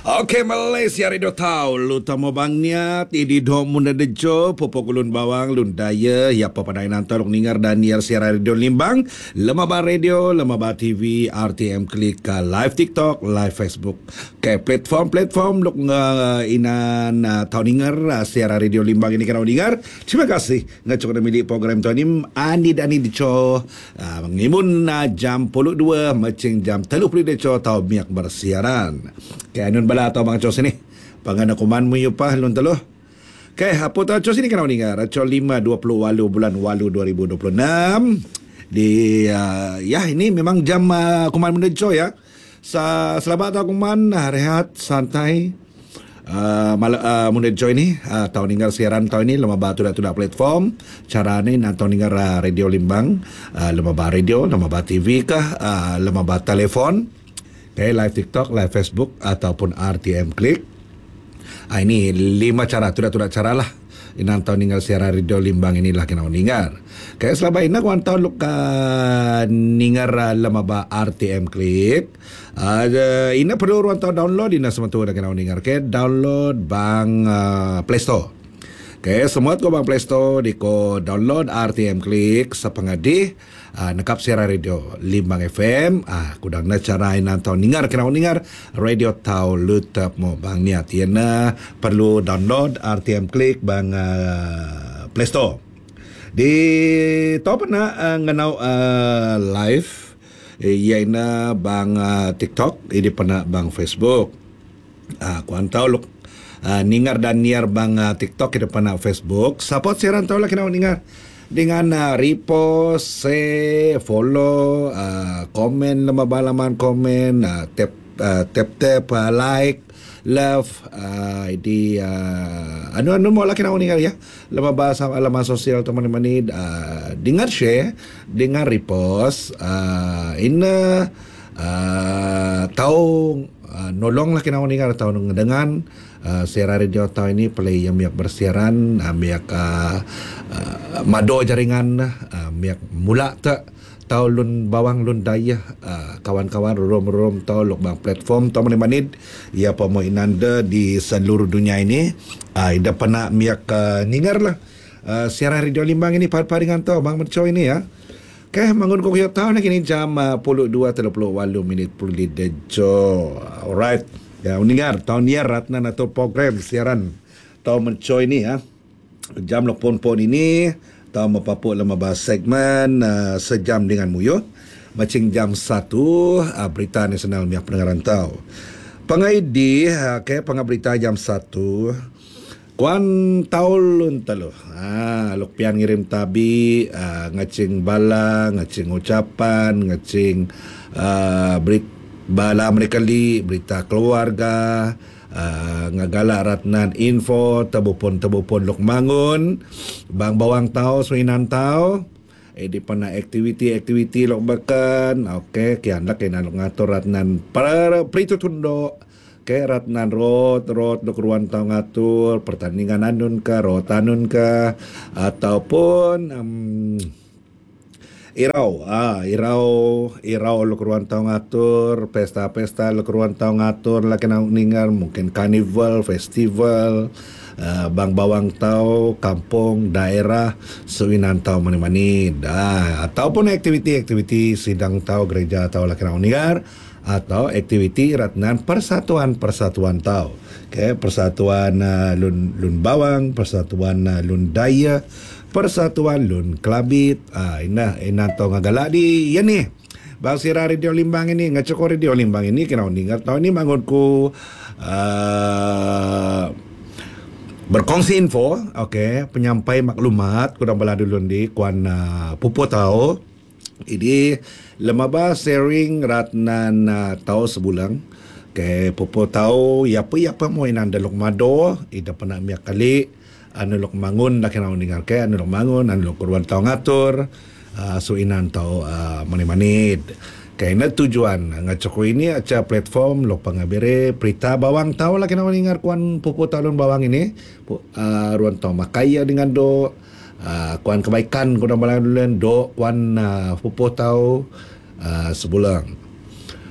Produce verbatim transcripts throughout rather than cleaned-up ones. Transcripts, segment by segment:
Okey, Malaysia Radio Tau lu tamo bangnya ti di do munda dejo popok ulun bawang lun daya ya pa padai nanto lok ningar dan niar siara radio limbang lemaba radio lemaba T V R T M klik ka live TikTok live Facebook ke platform-platform lok uh, inan uh, tau ningar uh, siara radio limbang ini kana ningar. Terima kasih ngacok na milik program tu ni ani dani dico uh, mengimun uh, jam puluh dua macing jam tiga puluh deco tau miak bersiaran. Kaya nun bala atau bang Cos ini pangana kuman mu yupah lun teluh. Kaya apa tau Cos ini kena dengar Cos lima dua puluh walu bulan walu dua ribu dua puluh enam di uh, ya ini memang jam uh, kuman mendejo ya. Sa selamat atau kuman uh, rehat santai uh, mal uh, mendejo ini uh, tau dengar siaran tau ini lemah batu dah platform cara ni nak tau dengar uh, radio limbang uh, lemah bah radio lemah bah T V kah uh, lemah bah telefon. Okay, live TikTok, live Facebook ataupun R T M klik. Ah, ini lima cara, tudak-tudak cara lah. Inang tahu ninggal siaran radio limbang inilah kena ningar. Kaya selama ini aku tahu luka ningar lama ba R T M klik. Uh, ina perlu orang tahu download ina semua tu dah kena ningar. Kaya download bang uh, Play Store. Kaya semua tu bang Play Store di ko download R T M klik sepengadi. Uh, nekap siaran radio Limbang F M ah kudang na cara ina tau ningar kena ningar radio tau lutap mo bang niat tiana perlu download R T M klik bang uh, Play Store di tau pernah uh, ngenau uh, live iya ina bang uh, TikTok ini pernah bang Facebook ah kuan tau luk uh, ningar dan niar bang uh, TikTok ini pernah Facebook support siaran tau lah kena ningar dengan uh, repost, share, follow, uh, komen lemah balaman komen, uh, tap uh, tap tap uh, like, love, uh, di uh, anu anu mau lagi nak ni ya, lemah bahasa alamat sosial teman-teman ni, uh, dengar share, dengar repost, uh, ina uh, tahu uh, nolong lagi nak ni tahu dengan Uh, siaran radio tahu ini play yang miak bersiaran uh, miak uh, uh, mado jaringan uh, miak mula tak tahu lun bawang lun daya uh, kawan-kawan rom-rom tahu lok bang platform tahu mana manid ia pamo inanda di seluruh dunia ini uh, ida pernah miak uh, ningar lah uh, siaran radio limbang ini par-paringan tahu bang merco ini ya. Okay, mangun ko kaya tahu nak ini jam uh, puluh dua tiga puluh walu minit puluh dejo. Alright. Ya, uningar tahun ni ratna atau program siaran tahun mencoy ini ya. Jam lopon-pon ini tahun mapapuk lama bahas segmen uh, sejam dengan muyo. Macing jam satu uh, berita nasional miak pendengaran tahu. Pengaidi uh, ke pengaberita jam satu. Kuan taulun talo. Ah, lok pian ngirim tabi uh, ngacing bala, ngacing ucapan, ngacing uh, berita bala mereka li berita keluarga uh, ngagala ratnan info tabupon tabupon lok mangun bang bawang tau suinan tau eh di pana aktiviti-aktiviti lok bakan okey kian lak kena lok ngatur ratnan para prito tundo ke ratnan rot rot lok ruan tau ngatur pertandingan anun ka rotanun ka ataupun um, Irau, ah, irau, irau lo keruan tau ngatur, pesta-pesta lo keruan tau ngatur, laki nak ningar, mungkin karnival, festival, uh, bang bawang tau, kampung, daerah, sewinan tau mani-mani, dah, ataupun aktiviti-aktiviti sidang tau, gereja tau laki nak ningar, atau aktiviti ratnan persatuan-persatuan tau. Okay, persatuan uh, lun, lun bawang, persatuan uh, lun daya, persatuan lun kelabit ah ina ina tau ngagala di ya ni bang sira radio limbang ini ngacoko radio limbang ini kena ningat tahu ni mangunku uh, berkongsi info okey penyampai maklumat kurang bala dulu di kuan uh, pupu tahu ini lemaba sharing ratnan uh, tahu sebulan ke pupu tahu ya apa ya apa mo inanda lok mado ida pernah miak kali anu lok mangun dah kena dengar ke anu lok mangun anu lok kurwan tau ngatur uh, suinan tau uh, mani-manid kena tujuan ngacoko ini aca platform lok pangabere berita bawang tau lah kena dengar kuan pupu talun bawang ini uh, ruan tau makaya dengan do uh, kuan kebaikan kuan balang duluan do kuan uh, pupu tau uh, sebulan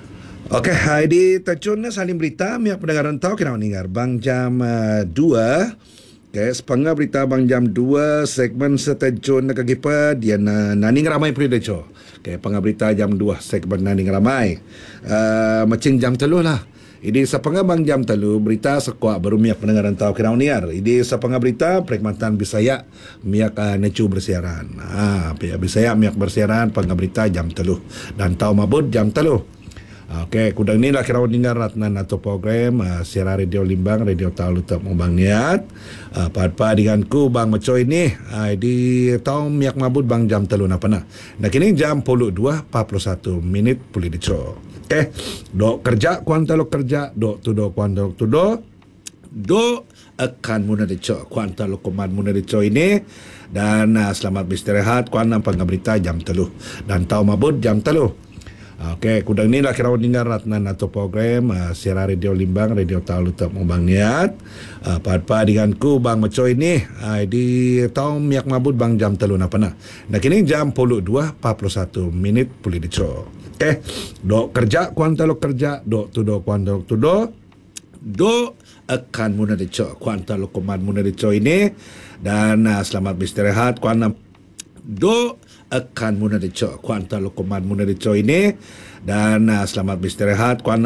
Okey, hai di Tacun saling berita miak pendengaran tahu kena mendengar bang jam uh, dua. Okey, sepengah berita bang jam dua segmen setejun nak gipa dia na naning ramai peri deco. Okey, pengah berita jam dua segmen naning ramai. Uh, macing jam teluh lah. Ini sepengah bang jam telu berita sekuat baru miak pendengaran tahu kena mendengar. Ini sepengah berita Perkhidmatan Bisaya miak uh, necu bersiaran. Ah, pihak Bisaya miak bersiaran pengah berita jam telu dan tahu mabut jam telu. Okey, kudang ni lah kira dengar ratnan atau program uh, siaran radio Limbang, radio tahu lutak Bang Niat. Uh, Pada dengan ku Bang Maco ini uh, di tahun miak mabut bang jam telu apa nak. Nah kini jam puluh dua empat puluh satu minit pulih dico. Okey, dok kerja kuantalo kerja, dok tu dok kuantalo tu dok. Dok akan muna dico kuantalo koman muna dico ini dan uh, selamat beristirahat kuan nampak berita jam telu dan tahu mabut jam telu. Okey, kudang ni lah kira dengar ratnan atau program uh, siaran radio Limbang, radio tahu lutak Bang Niat. Uh, Pada dengan ku Bang Maco ini uh, di tahun miak mabut bang jam telu apa nak. Nah kini jam puluh dua empat puluh satu minit pulih dico. Okey, dok kerja kuantalo kerja, dok tu dok kuantalo tu dok. Dok akan muna dico kuantalo koman muna dico ini dan uh, selamat beristirahat kuan do akan muna dico kuantalo koman muna dico ini dan uh, selamat beristirahat kuan